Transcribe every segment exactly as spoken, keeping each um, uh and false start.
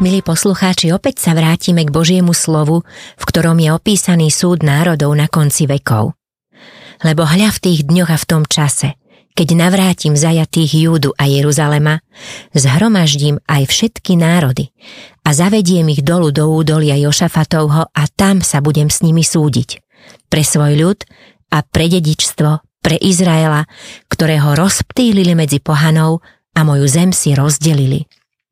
Milí poslucháči, opäť sa vrátime k Božiemu slovu, v ktorom je opísaný súd národov na konci vekov. Lebo hľa v tých dňoch a v tom čase, keď navrátim zajatých Júdu a Jeruzalema, zhromaždím aj všetky národy a zavediem ich dolu do údolia Jošafatovho a tam sa budem s nimi súdiť. Pre svoj ľud a pre dedičstvo, pre Izraela, ktorého rozptýlili medzi pohanov a moju zem si rozdelili.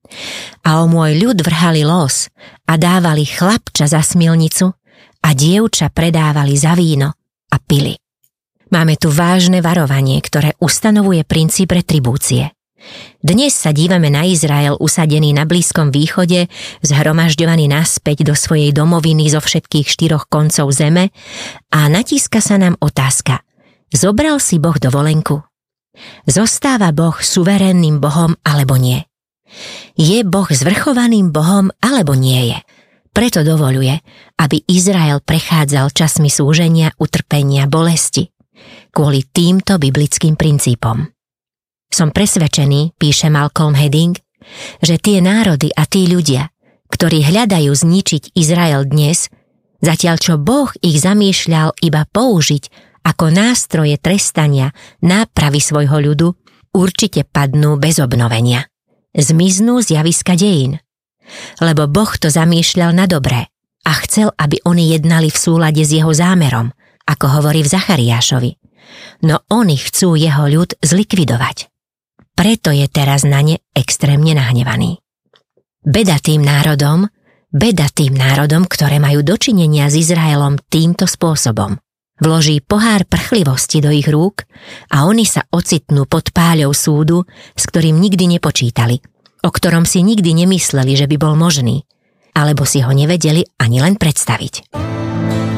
A o môj ľud vrhali los a dávali chlapča za smilnicu a dievča predávali za víno a pili. Máme tu vážne varovanie, ktoré ustanovuje princíp retribúcie. Dnes sa dívame na Izrael usadený na Blízkom východe, zhromažďovaný naspäť do svojej domoviny zo všetkých štyroch koncov zeme a natíska sa nám otázka: zobral si Boh dovolenku? Zostáva Boh suverénnym Bohom alebo nie? Je Boh zvrchovaným Bohom alebo nie je? Preto dovoľuje, aby Izrael prechádzal časmi súženia, utrpenia, bolesti. Kvôli týmto biblickým princípom. Som presvedčený, píše Malcolm Hedding, že tie národy a tí ľudia, ktorí hľadajú zničiť Izrael dnes, zatiaľ čo Boh ich zamýšľal iba použiť ako nástroje trestania, nápravy svojho ľudu, určite padnú bez obnovenia. Zmiznú z javiska dejín. Lebo Boh to zamýšľal na dobré a chcel, aby oni jednali v súlade s jeho zámerom, ako hovorí v Zachariášovi. No oni chcú jeho ľud zlikvidovať. Preto je teraz na ne extrémne nahnevaný. Beda tým národom, beda tým národom, ktoré majú dočinenia s Izraelom týmto spôsobom. Vloží pohár prchlivosti do ich rúk a oni sa ocitnú pod páľou súdu, s ktorým nikdy nepočítali, o ktorom si nikdy nemysleli, že by bol možný, alebo si ho nevedeli ani len predstaviť.